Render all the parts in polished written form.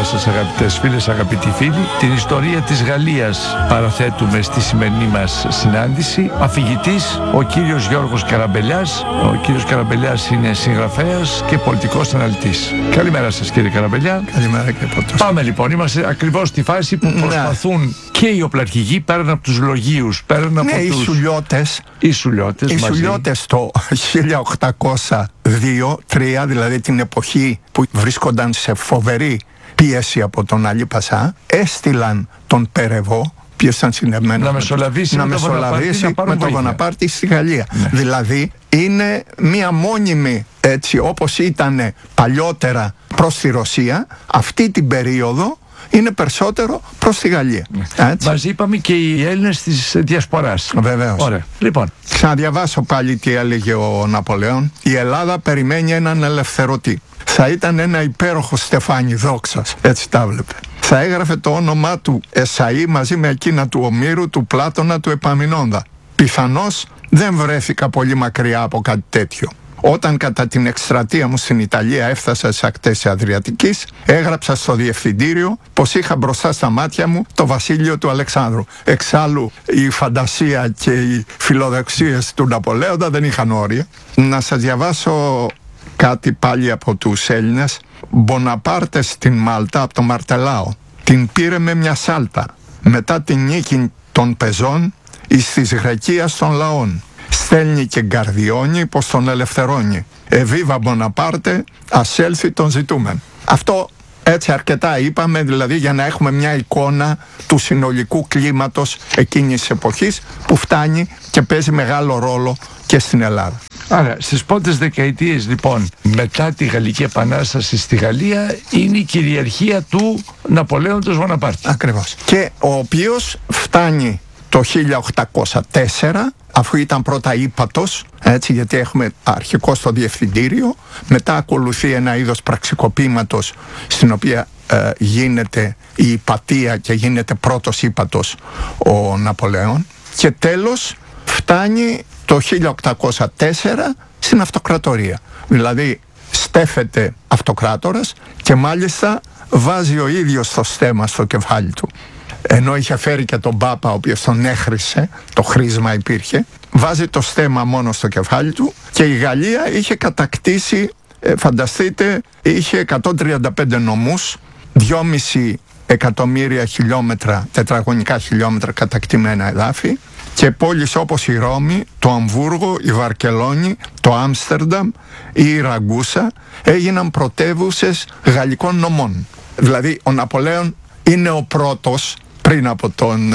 σας αγαπητές φίλες, αγαπητοί φίλοι. Την ιστορία της Γαλλίας παραθέτουμε στη σημερινή μας συνάντηση. Αφηγητής ο κύριος Γιώργος Καραμπελιάς. Ο κύριος Καραμπελιάς είναι συγγραφέας και πολιτικός αναλυτής. Καλημέρα σας κύριε Καραμπελιά. Καλημέρα και από τους. Πάμε λοιπόν, είμαστε ακριβώς στη φάση που προσπαθούν και οι οπλαρχηγοί πέραν από τους λογίους, πέραν από τους... Οι Σουλιώτες το 1802-3, δηλαδή την εποχή που βρίσκονταν σε φοβερή πίεση από τον Αλή Πασά, έστειλαν τον Περεβό, ποιος ήταν συνδεμένος να μεσολαβήσει με τον Βοναπάρτη στη Γαλλία. Ναι. Δηλαδή είναι μία μόνιμη, έτσι όπως ήταν παλιότερα προς τη Ρωσία, αυτή την περίοδο είναι περισσότερο προς τη Γαλλία. Μας είπαμε και οι Έλληνες της Διασποράς. Βεβαίως. Ωραία. Λοιπόν, ξαναδιαβάσω πάλι τι έλεγε ο Ναπολέον. Η Ελλάδα περιμένει έναν ελευθερωτή. Θα ήταν ένα υπέροχο στεφάνι δόξας. Έτσι τα βλέπε. Θα έγραφε το όνομά του Εσαΐ μαζί με εκείνα του Ομήρου, του Πλάτωνα, του Επαμεινόντα. Πιθανώς δεν βρέθηκα πολύ μακριά από κάτι τέτοιο. Όταν κατά την εκστρατεία μου στην Ιταλία έφτασα στις ακτές της Αδριατικής, έγραψα στο διευθυντήριο πως είχα μπροστά στα μάτια μου το βασίλειο του Αλεξάνδρου. Εξάλλου η φαντασία και οι φιλοδοξίες του Ναπολέοντα δεν είχαν όρια. Να σας διαβάσω κάτι πάλι από τους Έλληνες. Μποναπάρτε στην Μάλτα από το Μαρτελάο. Την πήρε με μια σάλτα. Μετά την νίκη των πεζών εις της Γρεκίας των λαών. Στέλνει και γκαρδιώνει πως τον ελευθερώνει. Εβίβα Μποναπάρτε, ας έλθει τον ζητούμεν. Αυτό έτσι αρκετά είπαμε, δηλαδή για να έχουμε μια εικόνα του συνολικού κλίματος εκείνης της εποχής που φτάνει και παίζει μεγάλο ρόλο και στην Ελλάδα. Άρα στις πρώτες δεκαετίες λοιπόν μετά τη Γαλλική Επανάσταση στη Γαλλία είναι η κυριαρχία του Ναπολέοντος Βοναπάρτη. Ακριβώς. Και ο οποίος φτάνει το 1804, αφού ήταν πρώτα ύπατος, έτσι, γιατί έχουμε αρχικό στο διευθυντήριο, μετά ακολουθεί ένα είδος πραξικοπήματος στην οποία γίνεται η υπατεία και γίνεται πρώτος ύπατος ο Ναπολέον, και τέλος φτάνει το 1804 στην αυτοκρατορία. Δηλαδή στέφεται αυτοκράτορας και μάλιστα βάζει ο ίδιος το στέμμα στο κεφάλι του. Ενώ είχε φέρει και τον Πάπα ο οποίος τον έχρισε, το χρήσμα υπήρχε, βάζει το στέμμα μόνο στο κεφάλι του, και η Γαλλία είχε κατακτήσει, φανταστείτε, είχε 135 νομούς, 2,5 εκατομμύρια χιλιόμετρα, τετραγωνικά χιλιόμετρα κατακτημένα εδάφη, και πόλεις όπως η Ρώμη, το Αμβούργο, η Βαρκελόνη, το Άμστερνταμ ή η Ραγκούσα έγιναν πρωτεύουσες γαλλικών νομών. Δηλαδή ο Ναπολέον είναι ο πρώτος πριν από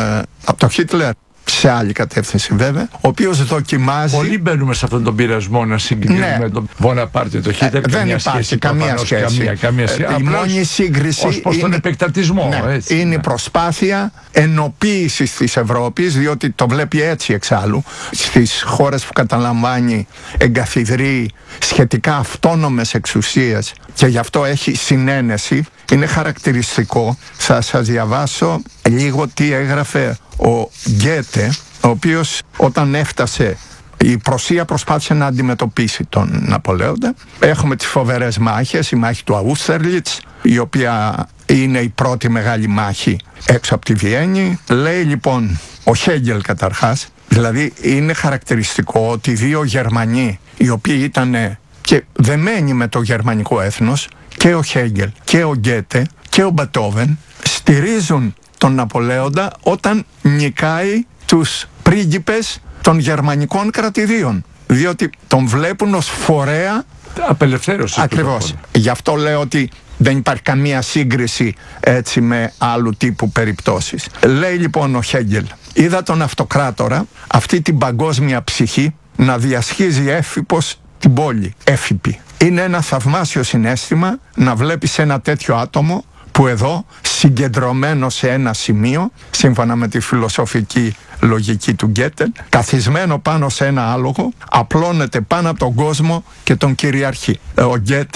τον Χίτλερ, σε άλλη κατεύθυνση βέβαια, ο οποίος δοκιμάζει. Πολλοί μπαίνουμε σε αυτόν τον πειρασμό να συγκρίνουμε με τον Βοναπάρτη, το Χίτλερ. Δεν υπάρχει καμία σχέση. Η μόνη σύγκριση ως προς τον επεκτατισμό. Είναι η προσπάθεια ενοποίησης της Ευρώπης, διότι το βλέπει έτσι εξάλλου. Στις χώρες που καταλαμβάνει εγκαθιδρεί σχετικά αυτόνομες εξουσίες και γι' αυτό έχει συνένεση. Είναι χαρακτηριστικό. Θα σας διαβάσω λίγο τι έγραφε ο Γκέτε, ο οποίος όταν έφτασε η Πρωσία προσπάθησε να αντιμετωπίσει τον Ναπολέοντα. Έχουμε τις φοβερές μάχες, η μάχη του Αούστερλιτς, η οποία είναι η πρώτη μεγάλη μάχη έξω από τη Βιέννη. Λέει λοιπόν ο Χέγγελ καταρχάς, δηλαδή είναι χαρακτηριστικό ότι δύο Γερμανοί οι οποίοι ήταν και δεμένοι με το γερμανικό έθνος, και ο Χέγγελ και ο Γκέτε και ο Μπετόβεν, στηρίζουν τον Ναπολέοντα όταν νικάει τους πρίγκιπες των γερμανικών κρατηδίων, διότι τον βλέπουν ως φορέα απελευθέρωση. Ακριβώς. Γι' αυτό λέω ότι δεν υπάρχει καμία σύγκριση έτσι με άλλου τύπου περιπτώσεις. Λέει λοιπόν ο Χέγγελ, είδα τον αυτοκράτορα, αυτή την παγκόσμια ψυχή, να διασχίζει έφυπος την πόλη, έφυπη. Είναι ένα θαυμάσιο συναίσθημα να βλέπεις ένα τέτοιο άτομο που εδώ, συγκεντρωμένο σε ένα σημείο, σύμφωνα με τη φιλοσοφική λογική του Γκέτε, καθισμένο πάνω σε ένα άλογο, απλώνεται πάνω από τον κόσμο και τον κυριαρχεί. Ο Γκέτε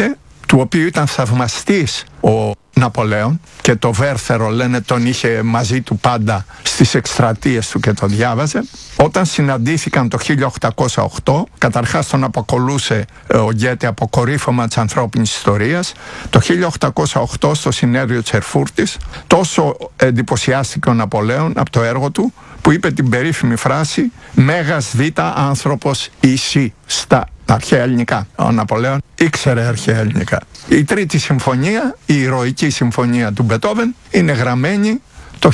του οποίου ήταν θαυμαστής ο Ναπολέον και το Βέρθερο λένε τον είχε μαζί του πάντα στις εκστρατείες του και το διάβαζε. Όταν συναντήθηκαν το 1808, καταρχάς τον αποκολούσε ο Γκέτε αποκορύφωμα της ανθρώπινης ιστορίας. Το 1808 στο συνέδριο της Ερφούρτης τόσο εντυπωσιάστηκε ο Ναπολέον από το έργο του που είπε την περίφημη φράση «Μέγας βήτα άνθρωπος εσύ» στα αρχαία ελληνικά. Ο Ναπολέον ήξερε αρχαία ελληνικά. Η τρίτη συμφωνία, η ηρωική συμφωνία του Μπετόβεν, είναι γραμμένη το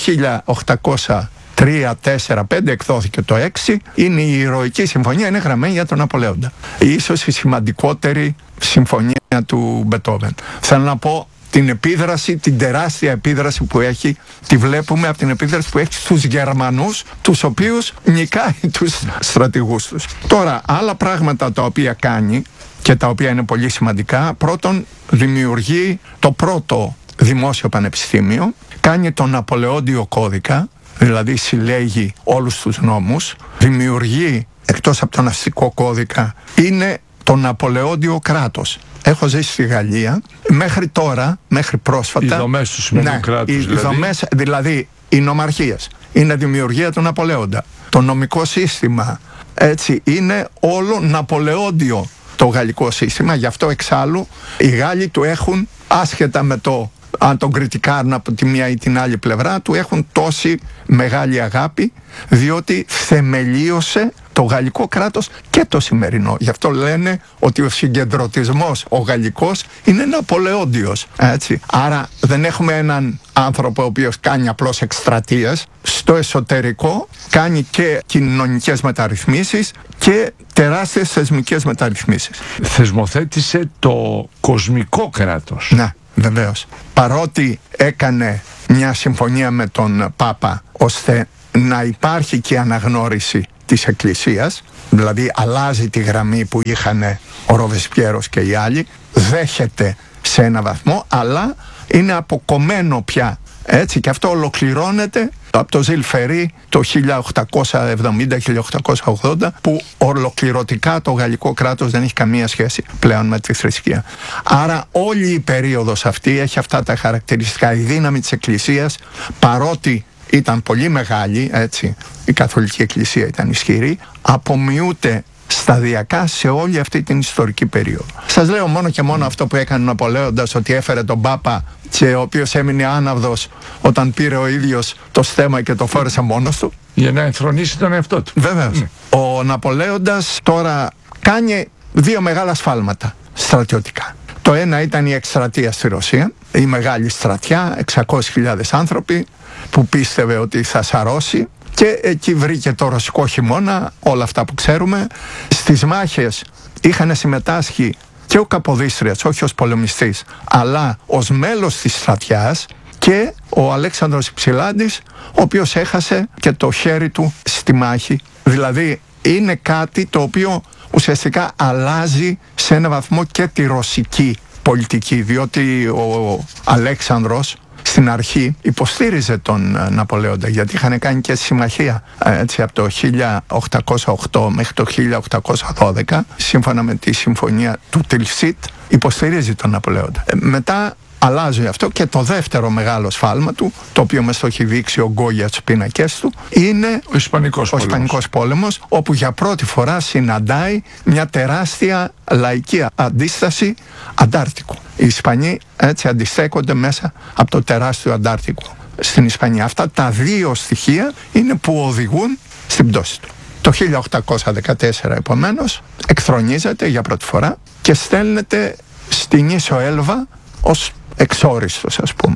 1803, 4, 5, εκδόθηκε το 6. Είναι η ηρωική συμφωνία, είναι γραμμένη για τον Ναπολέοντα. Ίσως η σημαντικότερη συμφωνία του Μπετόβεν. Θέλω να πω την επίδραση, την τεράστια επίδραση που έχει, τη βλέπουμε από την επίδραση που έχει στους Γερμανούς, τους οποίους νικάει τους στρατηγούς τους. Τώρα, άλλα πράγματα τα οποία κάνει και τα οποία είναι πολύ σημαντικά. Πρώτον, δημιουργεί το πρώτο δημόσιο πανεπιστήμιο, κάνει τον Ναπολεόντιο κώδικα, δηλαδή συλλέγει όλους τους νόμους, δημιουργεί, εκτός από τον αστικό κώδικα, είναι το Ναπολεόντιο κράτος. Έχω ζήσει στη Γαλλία, μέχρι τώρα, μέχρι πρόσφατα. Οι δομές του σημερινού κράτους, οι δομές, δηλαδή οι νομαρχίες, είναι δημιουργία του Ναπολέοντα. Το νομικό σύστημα, έτσι, είναι όλο Ναπολεόντιο το γαλλικό σύστημα. Γι' αυτό εξάλλου οι Γάλλοι του έχουν, άσχετα με το αν τον κριτικάρουν από τη μία ή την άλλη πλευρά, του έχουν τόση μεγάλη αγάπη, διότι θεμελίωσε το γαλλικό κράτος και το σημερινό. Γι' αυτό λένε ότι ο συγκεντρωτισμός, ο γαλλικός, είναι Ναπολεόντιος. Έτσι. Άρα δεν έχουμε έναν άνθρωπο ο οποίος κάνει απλώς εκστρατείες. Στο εσωτερικό κάνει και κοινωνικές μεταρρυθμίσεις και τεράστιες θεσμικές μεταρρυθμίσεις. Θεσμοθέτησε το κοσμικό κράτος. Ναι. Βεβαίως. Παρότι έκανε μια συμφωνία με τον Πάπα ώστε να υπάρχει και αναγνώριση της Εκκλησίας, δηλαδή αλλάζει τη γραμμή που είχαν ο Ροβεσπιέρος και οι άλλοι, δέχεται σε ένα βαθμό, αλλά είναι αποκομμένο πια. Έτσι, και αυτό ολοκληρώνεται από το Ζιλ Φερί το 1870-1880, που ολοκληρωτικά το γαλλικό κράτος δεν έχει καμία σχέση πλέον με τη θρησκεία. Άρα όλη η περίοδος αυτή έχει αυτά τα χαρακτηριστικά. Η δύναμη της Εκκλησίας, παρότι ήταν πολύ μεγάλη, έτσι, η Καθολική Εκκλησία ήταν ισχυρή, απομειούται σταδιακά σε όλη αυτή την ιστορική περίοδο. Σας λέω μόνο και μόνο αυτό που έκανε ο Ναπολέοντας, ότι έφερε τον Πάπα και ο οποίος έμεινε άναυδος όταν πήρε ο ίδιος το στέμμα και το φόρεσε μόνος του. Για να ενθρονίσει τον εαυτό του. Βέβαιως. Ο Ναπολέοντας τώρα κάνει δύο μεγάλα σφάλματα στρατιωτικά. Το ένα ήταν η εκστρατεία στη Ρωσία, η μεγάλη στρατιά, 600.000 άνθρωποι που πίστευε ότι θα σαρώσει. Και εκεί βρήκε το ρωσικό χειμώνα, όλα αυτά που ξέρουμε. Στις μάχες είχαν συμμετάσχει και ο Καποδίστριας, όχι ως πολεμιστής, αλλά ως μέλος της στρατιάς, και ο Αλέξανδρος Υψηλάντης, ο οποίος έχασε και το χέρι του στη μάχη. Δηλαδή είναι κάτι το οποίο ουσιαστικά αλλάζει σε ένα βαθμό και τη ρωσική πολιτική, διότι ο Αλέξανδρος στην αρχή υποστήριζε τον Ναπολέοντα, γιατί είχαν κάνει και συμμαχία, έτσι, από το 1808 μέχρι το 1812, σύμφωνα με τη συμφωνία του Τιλσίτ, υποστηρίζει τον Ναπολέοντα. Μετά αλλάζει αυτό, και το δεύτερο μεγάλο σφάλμα του, το οποίο μας το έχει δείξει ο Γκόγια στους πίνακες του, είναι ο Ισπανικός πόλεμος, όπου για πρώτη φορά συναντάει μια τεράστια λαϊκή αντίσταση Αντάρτικου. Οι Ισπανοί έτσι αντιστέκονται μέσα από το τεράστιο Αντάρτικο στην Ισπανία. Αυτά τα δύο στοιχεία είναι που οδηγούν στην πτώση του. Το 1814 επομένως εκθρονίζεται για πρώτη φορά και στέλνεται στην Ίσο Έλβα ως εξόριστος, ας πούμε.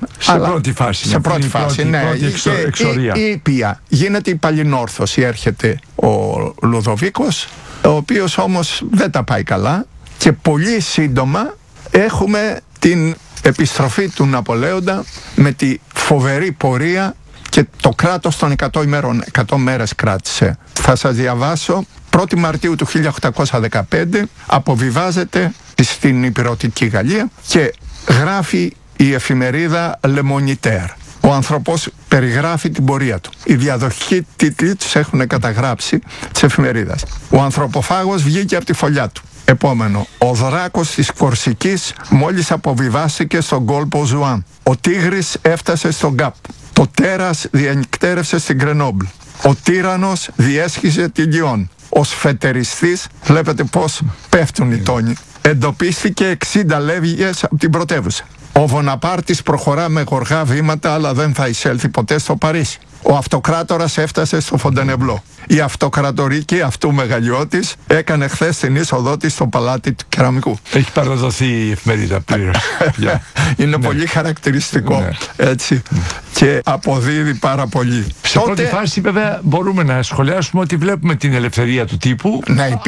Σε πρώτη φάση, ναι. Εξορία. Η ήπια. Γίνεται η παλινόρθωση. Έρχεται ο Λουδοβίκος, ο οποίος όμως δεν τα πάει καλά, και πολύ σύντομα έχουμε την επιστροφή του Ναπολέοντα με τη φοβερή πορεία και το κράτος των 100 ημέρων. 100 μέρες κράτησε. Θα σας διαβάσω. 1η Μαρτίου του 1815 αποβιβάζεται στην Ηπειρωτική Γαλλία και γράφει η εφημερίδα Le Moniteur. Ο άνθρωπος περιγράφει την πορεία του. Οι διαδοχικοί τίτλοι τους έχουν καταγράψει της εφημερίδας. Ο ανθρωποφάγος βγήκε από τη φωλιά του. Επόμενο, ο δράκος της Κορσικής μόλις αποβιβάστηκε στον κόλπο Ζουάν. Ο Τίγρης έφτασε στον Γκάπ. Το τέρας διανυκτέρευσε στην Γκρενόμπλ. Ο τύραννος διέσχιζε τη Λιόν. Ο σφετεριστής, βλέπετε πώς πέφτουν οι τόνοι, εντοπίστηκε 60 λεύγες από την πρωτεύουσα. Ο Βοναπάρτης προχωρά με γοργά βήματα, αλλά δεν θα εισέλθει ποτέ στο Παρίσι. Ο αυτοκράτορας έφτασε στο Φοντενεμπλό. Η αυτοκρατορική αυτού μεγαλειώτης έκανε χθες την είσοδό της στο παλάτι του Κεραμικού. Έχει παραδοθεί η εφημερίδα πλήρως. Είναι πολύ χαρακτηριστικό, έτσι, και αποδίδει πάρα πολύ. Σε πρώτη φάση βέβαια μπορούμε να σχολιάσουμε ότι βλέπουμε την ελευθερία του τύπου. Ναι,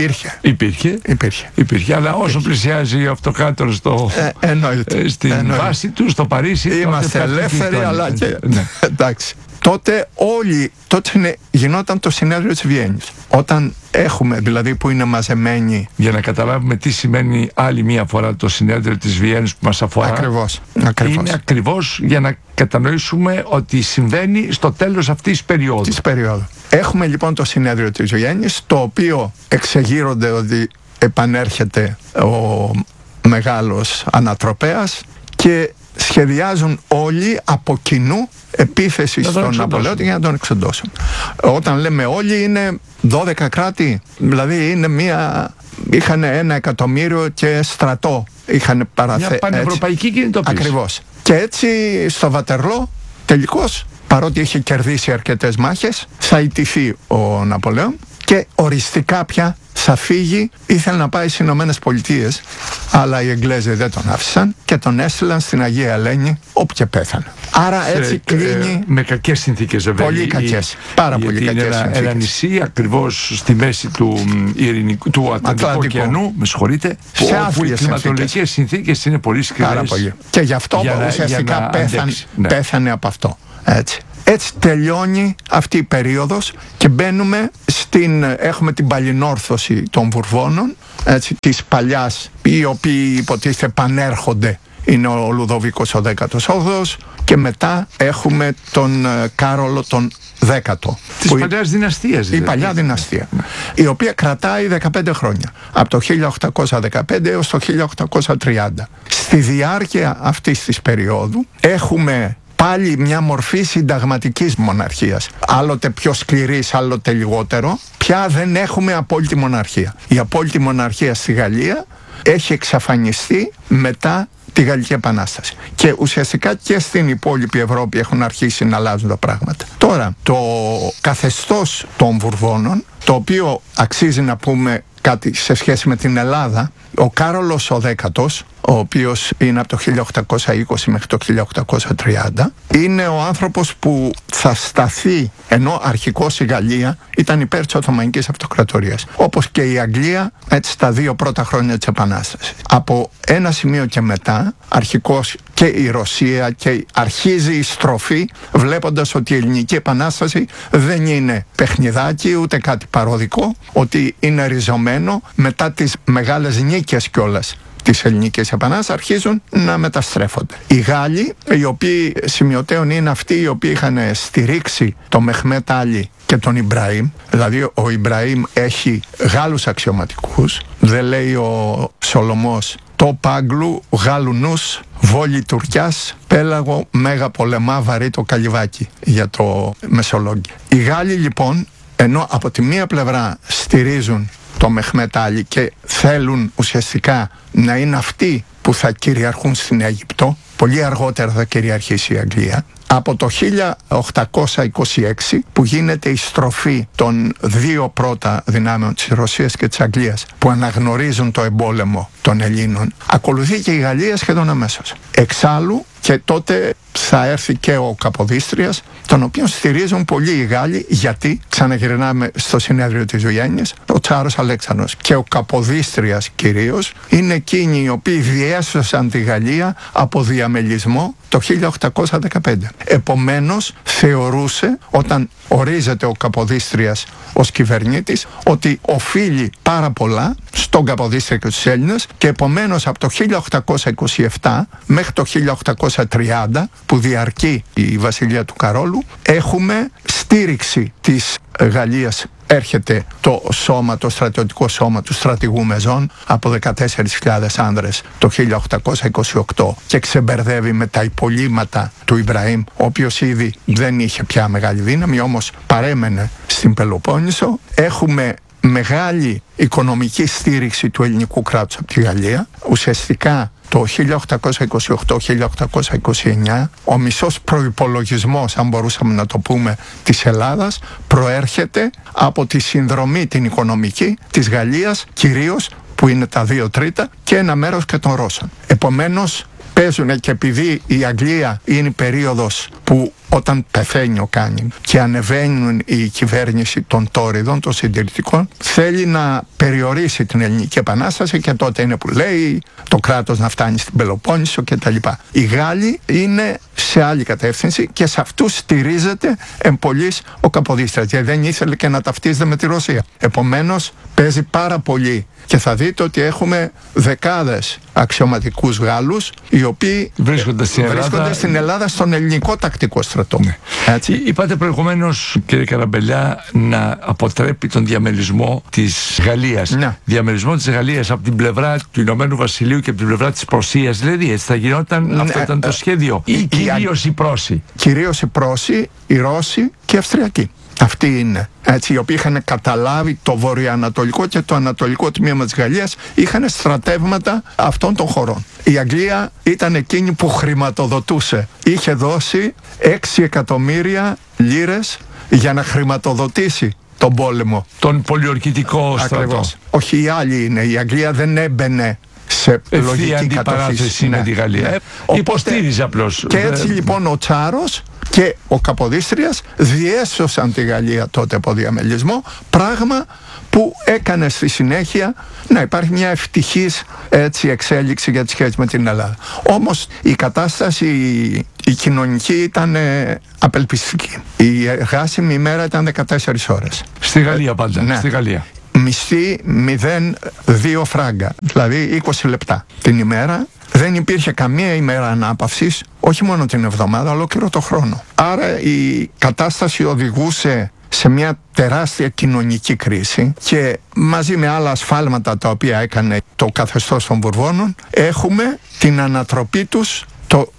υπήρχε. Αλλά όσο πλησιάζει ο αυτοκράτορας στην βάση του, στο Παρίσι, είμαστε ελεύθεροι, αλλά και... εντάξει. Τότε γινόταν το συνέδριο της Βιέννης. Όταν έχουμε, δηλαδή, που είναι μαζεμένοι. Για να καταλάβουμε τι σημαίνει άλλη μία φορά το συνέδριο της Βιέννης που μας αφορά. Ακριβώς. Είναι ακριβώς για να κατανοήσουμε ότι συμβαίνει στο τέλος αυτής της περίοδου. Έχουμε λοιπόν το συνέδριο της Βιέννης, το οποίο εξεγείρονται ότι επανέρχεται ο μεγάλος ανατροπέας και σχεδιάζουν όλοι από κοινού επίθεση στον Ναπολέοντα για να τον εξοντώσουν. Όταν λέμε όλοι, είναι 12 κράτη, δηλαδή είναι είχαν 1 εκατομμύριο και στρατό είχαν παραθέσει. Μια πανευρωπαϊκή κινητοποίηση. Ακριβώς. Και έτσι στο Βατερλό τελικώς, παρότι είχε κερδίσει αρκετές μάχες, θα ιτηθεί ο Ναπολέον και οριστικά πια θα φύγει. Ήθελε να πάει στις Ηνωμένες Πολιτείες, αλλά οι Εγγλέζοι δεν τον άφησαν και τον έστειλαν στην Αγία Ελένη, όπου και πέθανε. Άρα έτσι κλείνει. Με κακές συνθήκες, βέβαια. Πολύ κακές. Πάρα πολύ κακές συνθήκες. Ένα νησί ακριβώς στη μέση του Ατλαντικού ωκεανού, με συγχωρείτε, όπου οι κλιματολογικές συνθήκες είναι πολύ σκληρές. Πάρα πολύ. Και γι' αυτό ουσιαστικά πέθανε από αυτό. Έτσι τελειώνει αυτή η περίοδος και μπαίνουμε έχουμε την παλινόρθωση των Βουρβώνων, έτσι, της παλιάς, οι οποίοι υποτίθεται πανέρχονται. Είναι ο Λουδοβίκος ο 18ος και μετά έχουμε τον Κάρολο τον 10ο. Της παλιάς δυναστείας. Η παλιά δυναστεία, η οποία κρατάει 15 χρόνια. Από το 1815 έως το 1830. Στη διάρκεια αυτής της περίοδου έχουμε πάλι μια μορφή συνταγματικής μοναρχίας. Άλλοτε πιο σκληρής, άλλοτε λιγότερο. Πια δεν έχουμε απόλυτη μοναρχία. Η απόλυτη μοναρχία στη Γαλλία έχει εξαφανιστεί μετά τη Γαλλική Επανάσταση. Και ουσιαστικά και στην υπόλοιπη Ευρώπη έχουν αρχίσει να αλλάζουν τα πράγματα. Τώρα, το καθεστώς των Βουρβώνων, το οποίο αξίζει να πούμε κάτι σε σχέση με την Ελλάδα, ο Κάρολος ο 10ος, ο οποίος είναι από το 1820 μέχρι το 1830, είναι ο άνθρωπος που θα σταθεί, ενώ αρχικώς η Γαλλία ήταν υπέρ της Οθωμανικής Αυτοκρατορίας, όπως και η Αγγλία, έτσι, στα 2 πρώτα χρόνια της Επανάστασης. Από ένα σημείο και μετά, αρχικώς και η Ρωσία, και αρχίζει η στροφή, βλέποντας ότι η Ελληνική Επανάσταση δεν είναι παιχνιδάκι ούτε κάτι παροδικό, ότι είναι ριζωμένο μετά τις μεγάλες νίκες κιόλας της Ελληνικής Επανάστασης, αρχίζουν να μεταστρέφονται. Οι Γάλλοι, οι οποίοι σημειωτέων είναι αυτοί οι οποίοι είχαν στηρίξει τον Μεχμέτ Άλι και τον Ιμπραήμ, δηλαδή ο Ιμπραήμ έχει Γάλλους αξιωματικούς, δεν λέει ο Σολομός το Πάγκλου, Γάλλου νους, βόλη Τουρκιάς, πέλαγο μέγα πολεμά βαρύ το καλυβάκι, για το Μεσολόγγι. Οι Γάλλοι λοιπόν, ενώ από τη μία πλευρά στηρίζουν το Μεχμέτ Άλι και θέλουν ουσιαστικά να είναι αυτοί που θα κυριαρχούν στην Αίγυπτο, πολύ αργότερα θα κυριαρχήσει η Αγγλία, από το 1826 που γίνεται η στροφή των 2 πρώτα δυνάμεων της Ρωσίας και της Αγγλίας που αναγνωρίζουν το εμπόλεμο των Ελλήνων, ακολουθεί και η Γαλλία σχεδόν αμέσως. Εξάλλου, και τότε θα έρθει και ο Καποδίστριας, τον οποίο στηρίζουν πολλοί οι Γάλλοι, γιατί ξαναγυρνάμε στο συνέδριο της Βιέννης, ο Τσάρος Αλέξανδρος και ο Καποδίστριας κυρίως είναι εκείνοι οι οποίοι διέσωσαν τη Γαλλία από διαμελισμό το 1815. Επομένως θεωρούσε, όταν ορίζεται ο Καποδίστριας ως κυβερνήτης, ότι οφείλει πάρα πολλά στον Καποδίστρια και τους Έλληνες, και επομένως από το 1827 μέχρι το 1830 που διαρκεί η βασιλεία του Καρόλου έχουμε στήριξη της Γαλλίας έρχεται το στρατιωτικό σώμα του στρατηγού Μεζών από 14.000 άνδρες το 1828 και ξεμπερδεύει με τα υπολείμματα του Ιμπραήμ, ο οποίος ήδη δεν είχε πια μεγάλη δύναμη, όμως παρέμενε στην Πελοπόννησο. Έχουμε μεγάλη οικονομική στήριξη του ελληνικού κράτους από τη Γαλλία. Ουσιαστικά το 1828-1829 ο μισός προϋπολογισμός, αν μπορούσαμε να το πούμε, της Ελλάδας προέρχεται από τη συνδρομή την οικονομική της Γαλλίας, κυρίως, που είναι τα 2/3, και ένα μέρος και των Ρώσων. Επομένως παίζουν, και επειδή η Αγγλία είναι η περίοδος που όταν πεθαίνει ο Κάνινγκ και ανεβαίνουν η κυβέρνηση των Τόριδων, των συντηρητικών, θέλει να περιορίσει την Ελληνική Επανάσταση, και τότε είναι που λέει το κράτος να φτάνει στην Πελοπόννησο κτλ. Οι Γάλλοι είναι σε άλλη κατεύθυνση και σε αυτούς στηρίζεται εμπολής ο Καποδίστριας, γιατί δεν ήθελε και να ταυτίζεται με τη Ρωσία. Επομένως παίζει πάρα πολύ, και θα δείτε ότι έχουμε δεκάδες αξιωματικούς Γάλλους οι οποίοι βρίσκονται στην Ελλάδα στον ελληνικό τακτικό στρατό. Ναι. Είπατε προηγουμένως, κύριε Καραμπελιά, να αποτρέπει τον διαμερισμό της Γαλλίας. Ναι. Διαμερισμό της Γαλλίας από την πλευρά του Ηνωμένου Βασιλείου και από την πλευρά της Πρωσίας, δηλαδή έτσι θα γινόταν, αυτό ήταν το σχέδιο, ή κυρίως οι Πρόσοι? Κυρίως οι Πρόσοι, οι Ρώσοι και οι Αυστριακοί. Αυτοί είναι, έτσι, οι οποίοι είχαν καταλάβει το βορειοανατολικό και το ανατολικό τμήμα της Γαλλίας, είχαν στρατεύματα αυτών των χωρών. Η Αγγλία ήταν εκείνη που χρηματοδοτούσε. Είχε δώσει 6 εκατομμύρια λίρες για να χρηματοδοτήσει τον πόλεμο. Τον πολιορκητικό στρατό. Όχι, οι άλλοι είναι. Η Αγγλία δεν έμπαινε σε λογική αντιπαράθεση με τη Γαλλία. Υποστήριζε απλώς. Και έτσι λοιπόν ο Τσάρος και ο Καποδίστριας διέσωσαν τη Γαλλία τότε από διαμελισμό, πράγμα που έκανε στη συνέχεια να υπάρχει μια ευτυχής, έτσι, εξέλιξη για τις σχέσεις με την Ελλάδα. Όμως η κατάσταση η κοινωνική ήταν απελπιστική. Η εργάσιμη ημέρα ήταν 14 ώρες. Στη Γαλλία πάντα. Ναι. Στη Γαλλία. Μισθή 0,2 φράγκα, δηλαδή 20 λεπτά την ημέρα. Δεν υπήρχε καμία ημέρα ανάπαυσης, όχι μόνο την εβδομάδα, ολόκληρο το χρόνο. Άρα η κατάσταση οδηγούσε σε μια τεράστια κοινωνική κρίση, και μαζί με άλλα ασφάλματα τα οποία έκανε το καθεστώς των Βουρβώνων, έχουμε την ανατροπή τους το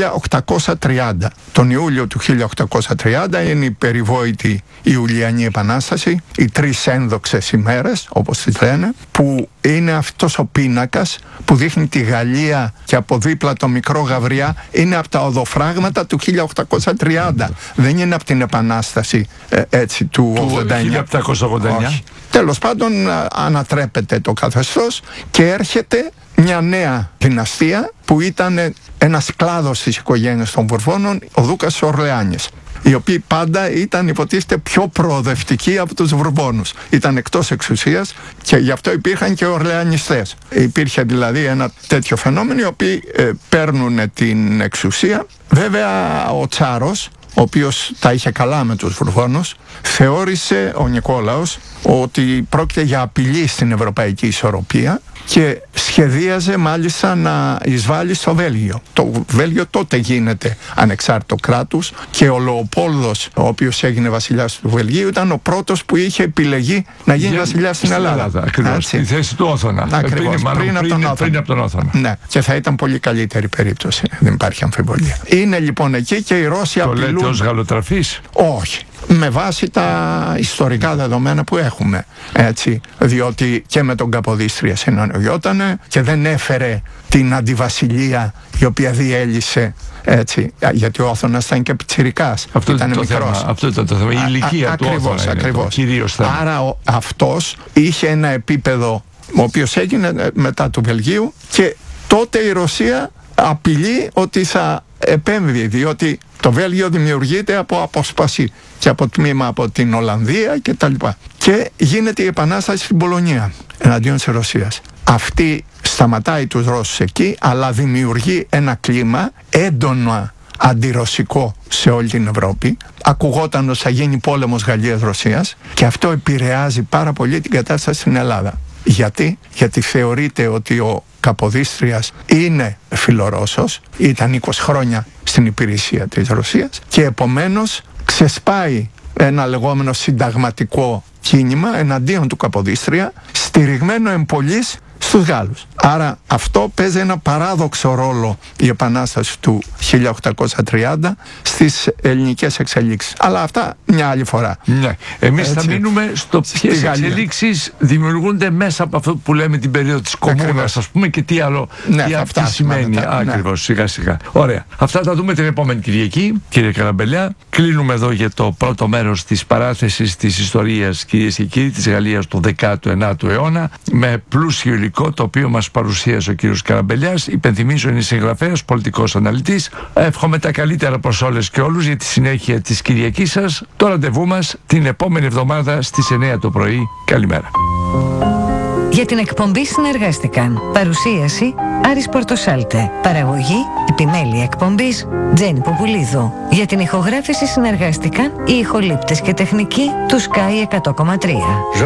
1830. Τον Ιούλιο του 1830 είναι η περιβόητη Ιουλιανή Επανάσταση, οι 3 ένδοξες ημέρες, όπως τις λένε, που είναι αυτός ο πίνακας που δείχνει τη Γαλλία, και από δίπλα το μικρό Γαβριά είναι από τα οδοφράγματα του 1830. Δεν είναι από την Επανάσταση έτσι του 1789. Τέλος πάντων ανατρέπεται το καθεστώς και έρχεται μια νέα δυναστεία που ήταν ένας κλάδος της οικογένειας των Βουρβώνων, ο Δούκας Ορλεάνης, οι οποίοι πάντα ήταν, υποτίθεται, πιο προοδευτικοί από τους Βουρβώνους. Ήταν εκτός εξουσίας και γι' αυτό υπήρχαν και Ορλεανιστές. Υπήρχε δηλαδή ένα τέτοιο φαινόμενο, οι οποίοι παίρνουν την εξουσία. Βέβαια ο Τσάρος, ο οποίος τα είχε καλά με τους Βουρβώνους, θεώρησε, ο Νικόλαος, ότι πρόκειται για απειλή στην ευρωπαϊκή ισορροπία και σχεδίαζε μάλιστα να εισβάλλει στο Βέλγιο. Το Βέλγιο τότε γίνεται ανεξάρτητο κράτος και ο Λεοπόλδος, ο οποίος έγινε βασιλιάς του Βελγίου, ήταν ο πρώτος που είχε επιλεγεί να γίνει βασιλιάς στην Ελλάδα. Ακριβώς, στη θέση του Όθωνα. Πριν από τον Όθωνα. Ναι, και θα ήταν πολύ καλύτερη περίπτωση, δεν υπάρχει αμφιβολία. Είναι λοιπόν εκεί και οι Ρώσοι απειλούν. Το λέτε ως γαλλοτραφής? Όχι. Με βάση τα ιστορικά δεδομένα που έχουμε, έτσι, διότι και με τον Καποδίστρια συναντιότανε και δεν έφερε την αντιβασιλεία η οποία διέλυσε, έτσι, γιατί ο Όθωνας ήταν και πιτσιρικάς, ήταν μικρός. Αυτό ήταν το θέμα, η ηλικία του Όθωνα. Ακριβώς. Θέμα. Άρα αυτός είχε ένα επίπεδο, ο οποίος έγινε μετά του Βελγίου, και τότε η Ρωσία απειλεί ότι θα επέμβει, διότι το Βέλγιο δημιουργείται από απόσπαση και από τμήμα από την Ολλανδία κτλ. Και γίνεται η επανάσταση στην Πολωνία εναντίον της Ρωσίας. Αυτή σταματάει τους Ρώσους εκεί, αλλά δημιουργεί ένα κλίμα έντονα αντιρωσικό σε όλη την Ευρώπη. Ακουγόταν ότι θα γίνει πόλεμος Γαλλίας-Ρωσίας, και αυτό επηρεάζει πάρα πολύ την κατάσταση στην Ελλάδα. Γιατί θεωρείται ότι ο Καποδίστριας είναι φιλορώσος, ήταν 20 χρόνια στην υπηρεσία της Ρωσίας, και επομένως ξεσπάει ένα λεγόμενο συνταγματικό κίνημα εναντίον του Καποδίστρια, στηριγμένο εμπολής στους Γάλλους. Άρα αυτό παίζει ένα παράδοξο ρόλο, η Επανάσταση του 1830 στις ελληνικές εξελίξεις. Αλλά αυτά μια άλλη φορά. Ναι. Εμείς θα μείνουμε στο ποιες εξελίξεις δημιουργούνται μέσα από αυτό που λέμε την περίοδο της Κομμούνας, ας πούμε, και τι άλλο τι σημαίνει ακριβώς, σιγά σιγά. Ωραία. Αυτά θα δούμε την επόμενη Κυριακή, κύριε Καραμπελιά. Κλείνουμε εδώ για το πρώτο μέρος της παράθεσης της ιστορίας, κυρίες και κύριοι, της Γαλλίας του 19ου αιώνα, με πλούσιο υλικό το οποίο μας παρουσίασε ο κύριος Καραμπελιάς. Υπενθυμίζω, είναι συγγραφέας, πολιτικός αναλυτής. Εύχομαι τα καλύτερα προς όλες και όλους για τη συνέχεια της Κυριακής σας. Το ραντεβού μας την επόμενη εβδομάδα στις 9 το πρωί. Καλημέρα. Για την εκπομπή συνεργάστηκαν παρουσίαση Άρης Πορτοσάλτε, παραγωγή επιμέλεια εκπομπής Τζέννη Ποπουλίδου. Για την ηχογράφηση συνεργάστηκαν οι ηχολήπτες και τεχνικοί του Sky 100,3.